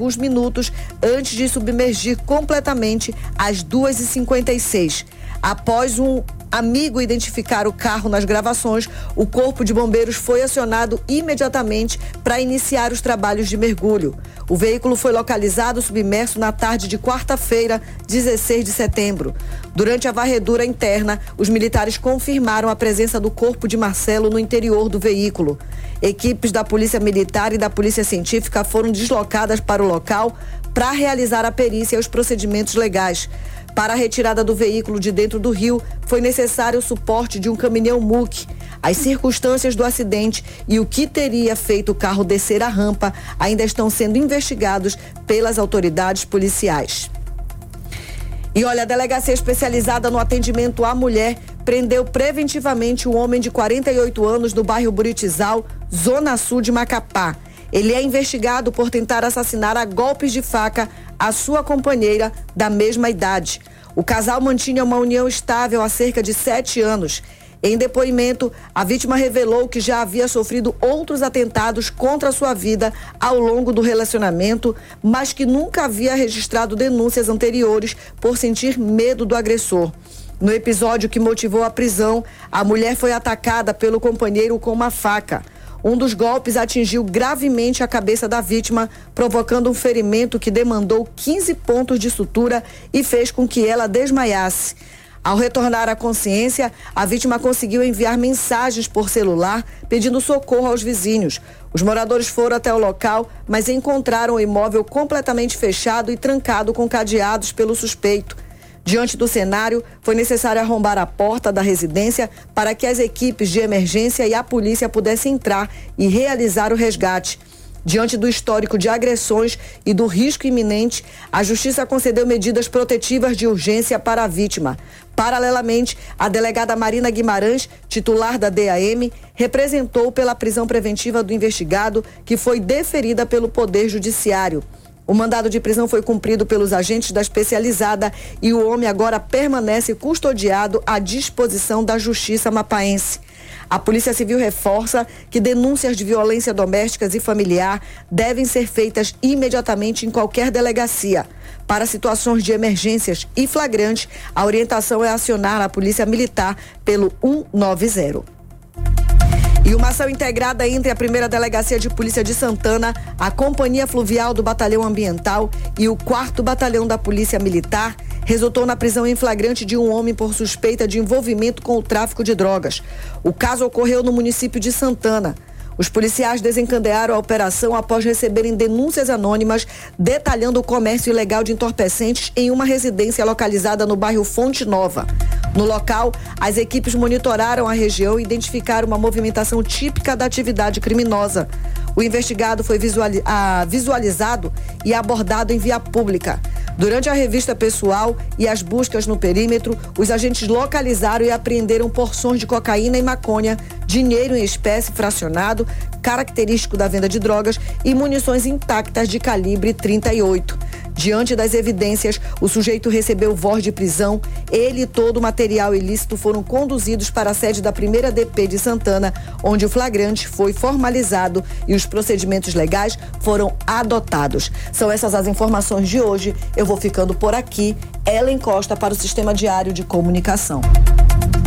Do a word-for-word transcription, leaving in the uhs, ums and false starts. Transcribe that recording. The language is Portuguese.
alguns minutos antes de submergir completamente às duas e cinquenta e seis. Após um amigo identificar o carro nas gravações, o Corpo de Bombeiros foi acionado imediatamente para iniciar os trabalhos de mergulho. O veículo foi localizado submerso na tarde de quarta-feira, dezesseis de setembro. Durante a varredura interna, os militares confirmaram a presença do corpo de Marcelo no interior do veículo. Equipes da Polícia Militar e da Polícia Científica foram deslocadas para o local para realizar a perícia e os procedimentos legais. Para a retirada do veículo de dentro do rio, foi necessário o suporte de um caminhão M U C. As circunstâncias do acidente e o que teria feito o carro descer a rampa ainda estão sendo investigados pelas autoridades policiais. E olha, a delegacia especializada no atendimento à mulher prendeu preventivamente um homem de quarenta e oito anos no bairro Buritizal, zona sul de Macapá. Ele é investigado por tentar assassinar a golpes de faca a sua companheira da mesma idade. O casal mantinha uma união estável há cerca de sete anos. Em depoimento, a vítima revelou que já havia sofrido outros atentados contra a sua vida ao longo do relacionamento, mas que nunca havia registrado denúncias anteriores por sentir medo do agressor. No episódio que motivou a prisão, a mulher foi atacada pelo companheiro com uma faca. Um dos golpes atingiu gravemente a cabeça da vítima, provocando um ferimento que demandou quinze pontos de sutura e fez com que ela desmaiasse. Ao retornar à consciência, a vítima conseguiu enviar mensagens por celular pedindo socorro aos vizinhos. Os moradores foram até o local, mas encontraram o imóvel completamente fechado e trancado com cadeados pelo suspeito. Diante do cenário, foi necessário arrombar a porta da residência para que as equipes de emergência e a polícia pudessem entrar e realizar o resgate. Diante do histórico de agressões e do risco iminente, a Justiça concedeu medidas protetivas de urgência para a vítima. Paralelamente, a delegada Marina Guimarães, titular da D A M, representou pela prisão preventiva do investigado, que foi deferida pelo Poder Judiciário. O mandado de prisão foi cumprido pelos agentes da especializada e o homem agora permanece custodiado à disposição da Justiça mapaense. A Polícia Civil reforça que denúncias de violência domésticas e familiar devem ser feitas imediatamente em qualquer delegacia. Para situações de emergências e flagrantes, a orientação é acionar a Polícia Militar pelo um nove zero. E uma ação integrada entre a primeira Delegacia de Polícia de Santana, a Companhia Fluvial do Batalhão Ambiental e o quarto Batalhão da Polícia Militar resultou na prisão em flagrante de um homem por suspeita de envolvimento com o tráfico de drogas. O caso ocorreu no município de Santana. Os policiais desencadearam a operação após receberem denúncias anônimas detalhando o comércio ilegal de entorpecentes em uma residência localizada no bairro Fonte Nova. No local, as equipes monitoraram a região e identificaram uma movimentação típica da atividade criminosa. O investigado foi visuali- ah, visualizado e abordado em via pública. Durante a revista pessoal e as buscas no perímetro, os agentes localizaram e apreenderam porções de cocaína e maconha, dinheiro em espécie fracionado, característico da venda de drogas, e munições intactas de calibre trinta e oito. Diante das evidências, o sujeito recebeu voz de prisão. Ele e todo o material ilícito foram conduzidos para a sede da primeira D P de Santana, onde o flagrante foi formalizado e os procedimentos legais foram adotados. São essas as informações de hoje. Eu vou ficando por aqui. Ellen Costa para o Sistema Diário de Comunicação.